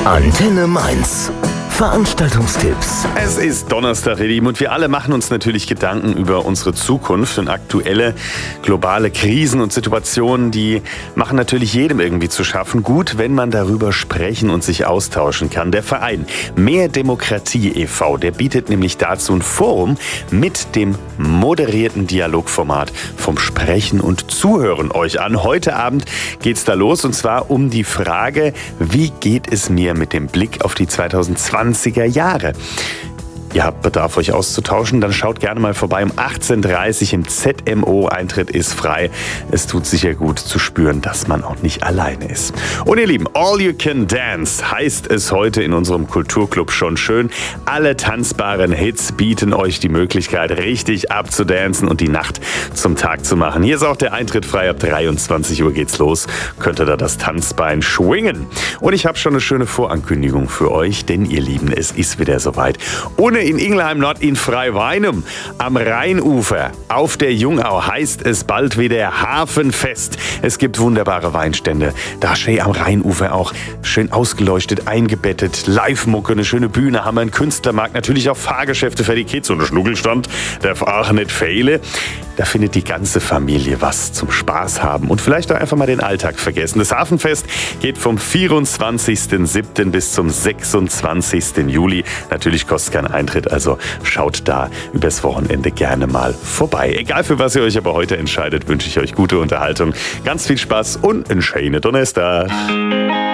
Antenne Mainz. Veranstaltungstipps. Es ist Donnerstag, ihr Lieben, und wir alle machen uns natürlich Gedanken über unsere Zukunft. Und aktuelle globale Krisen und Situationen, die machen natürlich jedem irgendwie zu schaffen. Gut, wenn man darüber sprechen und sich austauschen kann. Der Verein Mehr Demokratie e.V., der bietet nämlich dazu ein Forum mit dem moderierten Dialogformat vom Sprechen und Zuhören euch an. Heute Abend geht's da los, und zwar um die Frage, wie geht es mir mit dem Blick auf die 2020er Jahre? Ihr habt Bedarf, euch auszutauschen, dann schaut gerne mal vorbei um 18:30 Uhr im ZMO. Eintritt ist frei. Es tut sicher gut zu spüren, dass man auch nicht alleine ist. Und ihr Lieben, All You Can Dance heißt es heute in unserem Kulturclub schon schön. Alle tanzbaren Hits bieten euch die Möglichkeit, richtig abzudancen und die Nacht zum Tag zu machen. Hier ist auch der Eintritt frei. Ab 23 Uhr geht's los. Könnt ihr da das Tanzbein schwingen. Und ich habe schon eine schöne Vorankündigung für euch, denn ihr Lieben, es ist wieder soweit. Ohne in Ingelheim Nord in Freiweinum am Rheinufer auf der Jungau heißt es bald wieder Hafenfest. Es gibt wunderbare Weinstände. Da schön am Rheinufer auch schön ausgeleuchtet, eingebettet, Live-Mucke, eine schöne Bühne, haben wir einen Künstlermarkt, natürlich auch Fahrgeschäfte für die Kids und ein Schnuckelstand darf auch nicht fehlen. Da findet die ganze Familie was zum Spaß haben und vielleicht auch einfach mal den Alltag vergessen. Das Hafenfest geht vom 24.07. bis zum 26. Juli. Natürlich kostet kein Eintritt, also schaut da übers Wochenende gerne mal vorbei. Egal für was ihr euch aber heute entscheidet, wünsche ich euch gute Unterhaltung, ganz viel Spaß und einen schönen Donnerstag.